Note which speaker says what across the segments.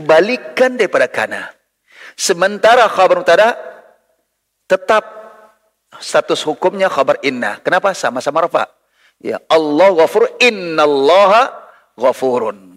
Speaker 1: kebalikan daripada kana. Sementara khabar mubtada tetap status hukumnya khabar inna. Kenapa? Sama-sama rafa. Ya, Allah ghafur, innallaha ghafurun.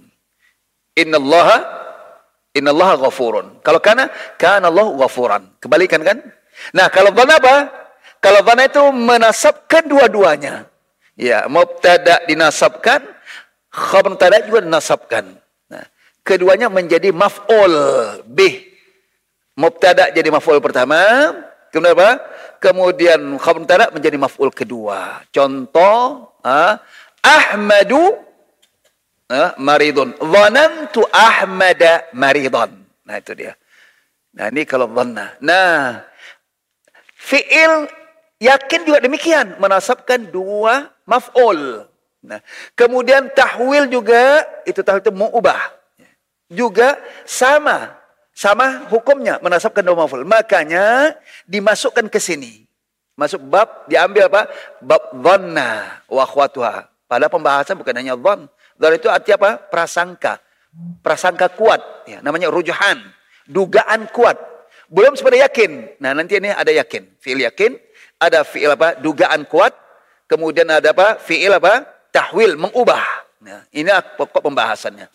Speaker 1: Innallaha ghafurun. Kalau kana Allah ghafuran. Kebalikan kan? Nah, kalau dhanna apa? Kalau dhanna itu menasabkan dua-duanya. Ya, mubtada dinasabkan, khabar mubtada juga dinasabkan. Nah, keduanya menjadi maf'ul bih. Mubtada jadi maf'ul pertama, kemudian apa? Kemudian khabar mubtada menjadi maf'ul kedua. Contoh, Ahmadu maridun. Dhanantu Ahmada maridun. Nah, itu dia. Nah, ini kalau dhanna. Nah, fi'il yakin juga demikian, menasabkan dua maf'ul. Nah, kemudian tahwil juga, itu tahwil itu mu'ubah. Juga sama hukumnya, menasabkan dua maf'ul. Makanya dimasukkan ke sini. Masuk bab, diambil apa? Bab dhanna wa akhwatuha. Pada pembahasan bukan hanya dhann. Dhann itu arti apa? Prasangka. Prasangka kuat. Ya, namanya rujuhan. Dugaan kuat. Belum seperti yakin. Nah, nanti ini ada yakin. Fi'il yakin. Ada fi'il apa? Dugaan kuat. Kemudian ada apa? Fi'il apa? Tahwil, mengubah. Nah, ini pokok pembahasannya.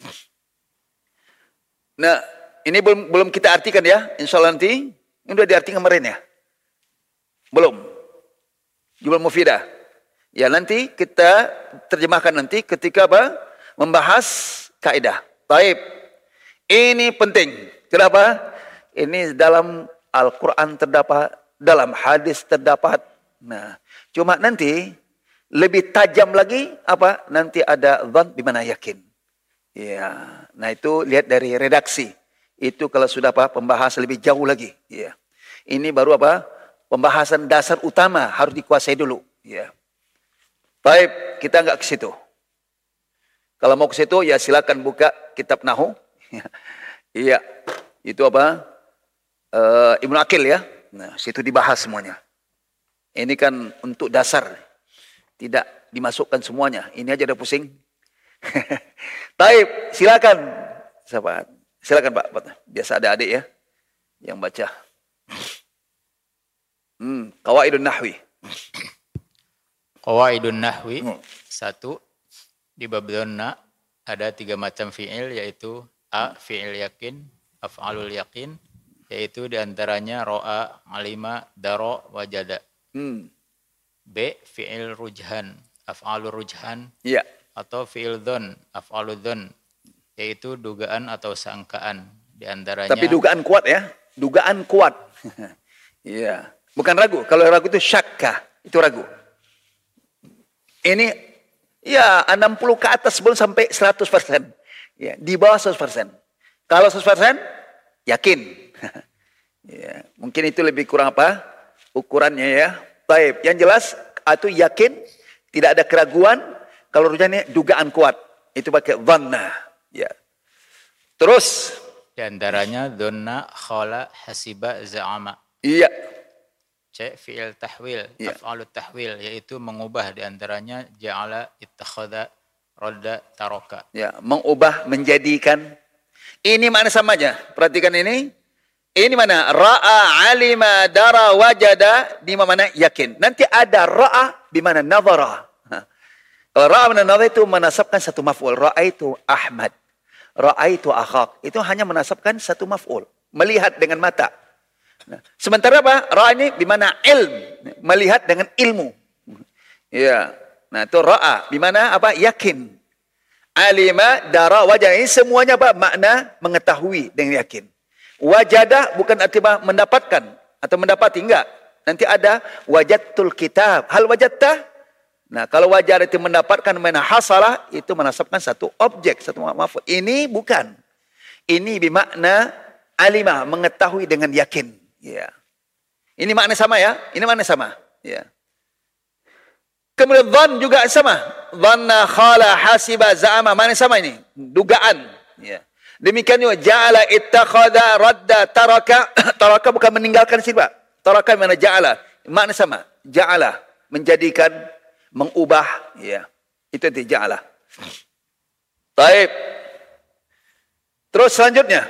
Speaker 1: Nah, ini belum kita artikan ya. Insya Allah nanti. Ini sudah diartikan kemarin ya? Belum. Jumlah mufidah. Ya, nanti kita terjemahkan nanti ketika apa? Membahas kaidah. Taib. Ini penting. Kenapa? Ini dalam Al-Quran terdapat, dalam hadis terdapat. Nah, cuma nanti lebih tajam lagi apa? Nanti ada dhann bimana yakin. Ya, nah itu lihat dari redaksi. Itu kalau sudah apa? Pembahasan lebih jauh lagi. Ya, ini baru apa? Pembahasan dasar utama harus dikuasai dulu. Ya, baik, kita nggak ke situ. Kalau mau ke situ ya silakan buka kitab Nahu. Iya, itu apa? Ibnu Aqil ya. Nah, situ dibahas semuanya. Ini kan untuk dasar. Tidak dimasukkan semuanya. Ini aja udah pusing. Taib, silakan. Silakan Pak. Biasa ada adik ya yang baca. Qawaidun Nahwi.
Speaker 2: Qawaidun Nahwi. 1. Di bab dhanna ada 3 macam fi'il, yaitu A. Fi'il yakin, af'alul yakin, yaitu diantaranya ro'a, alima, daro, wajada. B. Fi'il rujhan, af'alur rujhan,
Speaker 1: ya.
Speaker 2: Atau fi'il dhon, af'alud dhon, yaitu dugaan atau sangkaan. Diantaranya.
Speaker 1: Tapi dugaan kuat ya, dugaan kuat. Iya, bukan ragu. Kalau ragu itu syakka, itu ragu. Ini ya 60 ke atas belum sampai 100%. Ya, di bawah 100%. Kalau 100% yakin. Ya, mungkin itu lebih kurang apa? Ukurannya ya. Baik, yang jelas itu yakin, tidak ada keraguan. Kalau rujanya dugaan kuat, itu pakai dhanna. Ya. Terus
Speaker 2: di antaranya dhanna, khala, hasiba, za'ama.
Speaker 1: Iya.
Speaker 2: C. Fi'il tahwil, af'alut tahwil, yaitu mengubah, di antaranya ja'ala, ittakhadha, radda, taraka.
Speaker 1: Ya, mengubah, menjadikan. Ini makna sama aja. Perhatikan ini. Ini mana? Ra'a, alima, dara, wajada. Di mana? Yakin. Nanti ada ra'a di mana? Nadhara. Kalau ra'a dan nadhara itu menasabkan satu maf'ul. Ra'a itu Ahmad. Ra'a itu akhak. Itu hanya menasabkan satu maf'ul. Melihat dengan mata. Nah, sementara apa? Ra'a ini di mana? Ilm. Melihat dengan ilmu. Ya. Nah, itu ra'a. Di mana apa? Yakin. Alima, dara, wajada. Ini semuanya apa? Makna mengetahui dengan yakin. Wajadah bukan arti mendapatkan atau mendapati, enggak. Nanti ada wajadtul kitab. Hal wajadtah? Nah, kalau wajadah itu mendapatkan mana hasalah, itu menasabkan satu objek, satu maf'ul. Ini bukan. Ini bermakna alimah, mengetahui dengan yakin. Ya. Ini makna sama ya. Ini makna sama. Ya. Kemudian dhann juga sama. Dhanna, khala, hasiba, za'ama. Makna sama ini. Dugaan. Ya. Demikian juga ja'ala, ittakhadha, radda, taraka. Taraka bukan meninggalkan sini, Pak. Taraka mana ja'ala. Makna sama. Ja'ala, menjadikan, mengubah, ya. Itu ja'ala. Baik. Terus selanjutnya